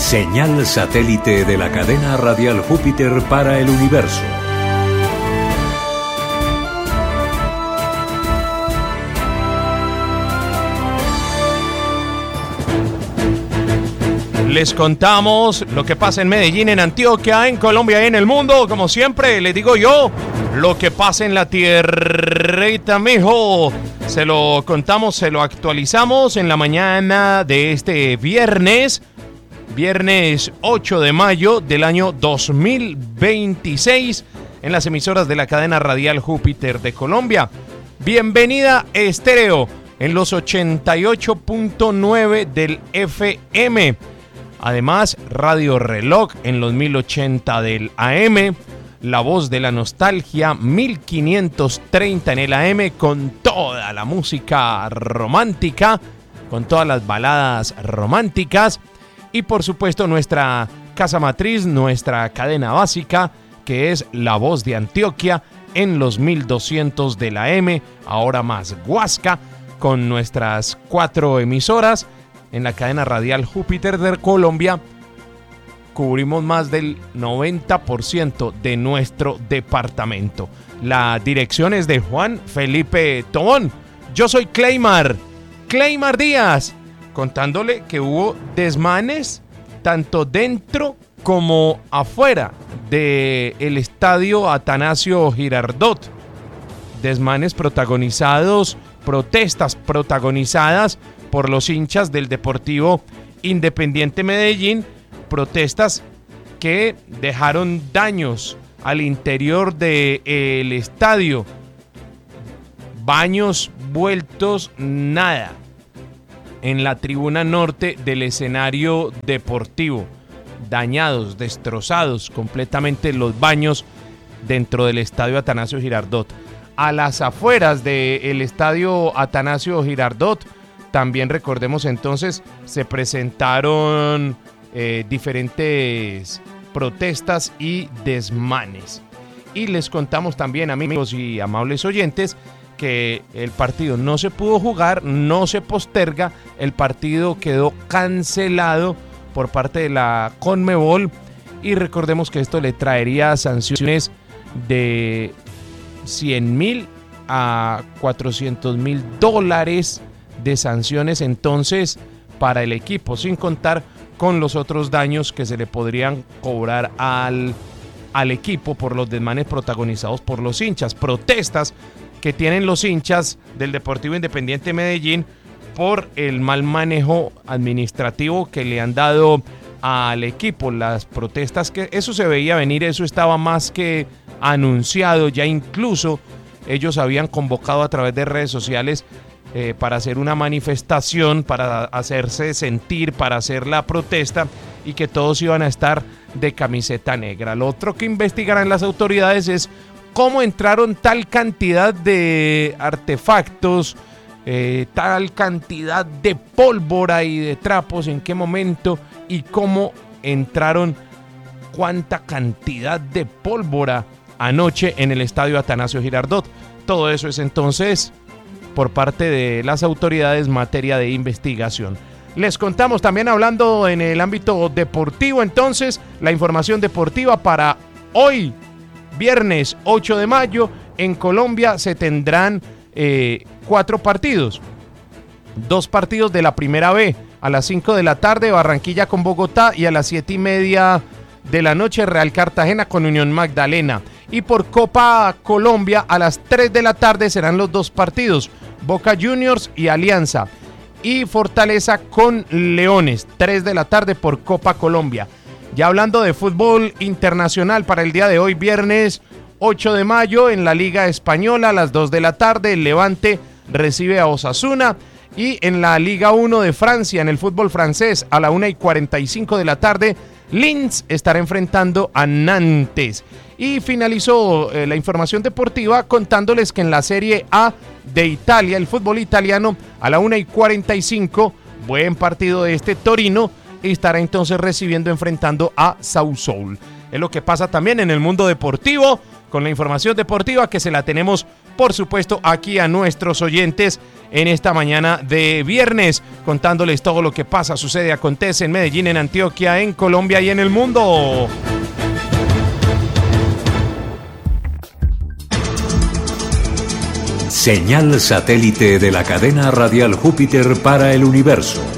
Señal satélite de la cadena radial Júpiter para el universo. Les contamos lo que pasa en Medellín, en Antioquia, en Colombia y en el mundo. Como siempre, les digo yo, lo que pasa en la tierrita, mijo. Se lo contamos, se lo actualizamos en la mañana de este viernes 8 de mayo del año 2026, en las emisoras de la cadena radial Júpiter de Colombia. Bienvenida Estéreo en los 88.9 del FM. Además, Radio Reloj en los 1080 del AM, La Voz de la Nostalgia 1530 en el AM, con toda la música romántica, con todas las baladas románticas, y por supuesto nuestra casa matriz, nuestra cadena básica, que es La Voz de Antioquia en los 1200 del AM, ahora más Huasca, con nuestras 4 emisoras. En la cadena radial Júpiter de Colombia cubrimos más del 90% de nuestro departamento. La dirección es de Juan Felipe Tobón. Yo soy Cleymar Díaz, contándole que hubo desmanes tanto dentro como afuera del estadio Atanasio Girardot. Desmanes protagonizados, protestas protagonizadas por los hinchas del Deportivo Independiente Medellín, protestas que dejaron daños al interior del estadio, baños vueltos, nada en la tribuna norte del escenario deportivo, dañados, destrozados completamente los baños dentro del estadio Atanasio Girardot. A las afueras del estadio Atanasio Girardot, también recordemos entonces, se presentaron diferentes protestas y desmanes. Y les contamos también, amigos y amables oyentes, que el partido no se pudo jugar, no se posterga, el partido quedó cancelado por parte de la Conmebol, y recordemos que esto le traería sanciones de $100,000 a $400,000 de sanciones entonces para el equipo, sin contar con los otros daños que se le podrían cobrar al equipo por los desmanes protagonizados por los hinchas. Protestas que tienen los hinchas del Deportivo Independiente Medellín por el mal manejo administrativo que le han dado al equipo. Las protestas, que eso se veía venir, eso estaba más que anunciado, ya incluso ellos habían convocado a través de redes sociales para hacer una manifestación, para hacerse sentir, para hacer la protesta, y que todos iban a estar de camiseta negra. Lo otro que investigarán las autoridades es cómo entraron tal cantidad de artefactos, tal cantidad de pólvora y de trapos, en qué momento y cómo entraron, cuánta cantidad de pólvora anoche en el estadio Atanasio Girardot. Todo eso es entonces por parte de las autoridades, materia de investigación. Les contamos también, hablando en el ámbito deportivo, entonces, la información deportiva para hoy, viernes 8 de mayo, en Colombia se tendrán 4 partidos. 2 partidos de la Primera B, a las 5 de la tarde, Barranquilla con Bogotá, y a las 7:30 de la noche, Real Cartagena con Unión Magdalena. Y por Copa Colombia, a las 3 de la tarde serán los 2 partidos, Boca Juniors y Alianza, y Fortaleza con Leones, 3 de la tarde por Copa Colombia. Ya hablando de fútbol internacional para el día de hoy, viernes 8 de mayo, en la Liga Española, a las 2 de la tarde, el Levante recibe a Osasuna, y en la Liga 1 de Francia, en el fútbol francés, a la 1:45 de la tarde, Linz estará enfrentando a Nantes. Y finalizó la información deportiva contándoles que en la Serie A de Italia, el fútbol italiano, a la 1:45, buen partido de este Torino, estará entonces enfrentando a Sassuolo. Es lo que pasa también en el mundo deportivo, con la información deportiva que se la tenemos por supuesto, aquí a nuestros oyentes en esta mañana de viernes, contándoles todo lo que pasa, sucede, acontece en Medellín, en Antioquia, en Colombia y en el mundo. Señal satélite de la cadena radial Júpiter para el universo.